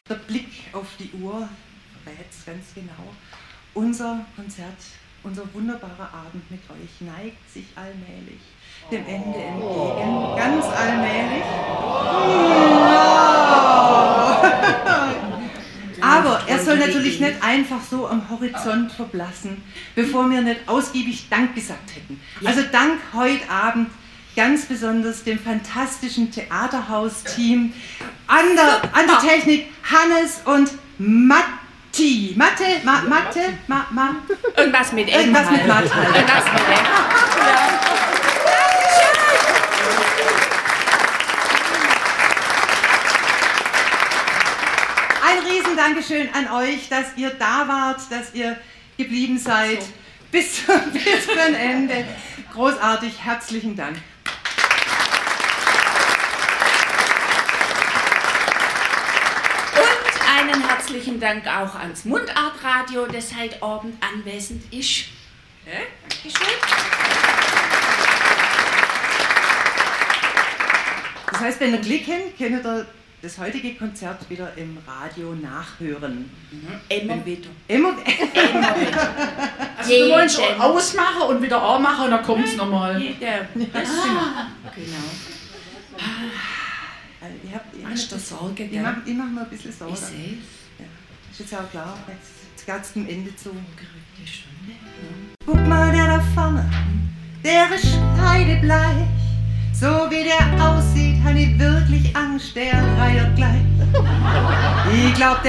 Der Blick auf die Uhr verrät es ganz genau. Unser Konzert, unser wunderbarer Abend mit euch neigt sich allmählich dem Ende entgegen. Ganz allmählich. Aber er soll natürlich nicht einfach so am Horizont verblassen, bevor wir nicht ausgiebig Dank gesagt hätten. Also Dank heute Abend ganz besonders dem fantastischen Theaterhaus-Team, an der Technik Hannes und Matti. Irgendwas mit M. Irgendwas mit Matt. Irgendwas mit M. Ein Riesendankeschön an euch, dass ihr da wart, dass ihr geblieben seid bis zum Ende. Großartig, herzlichen Dank. Und einen herzlichen Dank auch ans Mundartradio, das heute Abend anwesend ist. Dankeschön. Das heißt, wenn ihr Glück habt, könnt ihr das heutige Konzert wieder im Radio nachhören. Immer wieder. Immer wieder. Also du wolltest ausmachen und wieder anmachen und dann kommt es nochmal. Genau. Hast du Sorge, Ich gell? mach mir ein bisschen Sorge. Ich sehe es. Ja, ist jetzt auch klar, jetzt geht's dem Ende zu. Gerückte Stunde. Guck mal, der da vorne, der ist kreidebleich. So wie der aussieht, hab ich wirklich Angst, der reiert gleich. Ich glaub,